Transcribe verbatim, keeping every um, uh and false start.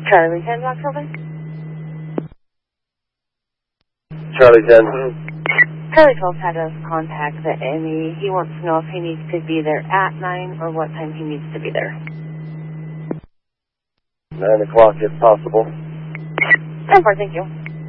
Charlie ten, Box Open. Charlie ten. Charlie twelve had us contact the M E. He wants to know if he needs to be there at nine or what time he needs to be there. nine o'clock if possible. ten four, thank you.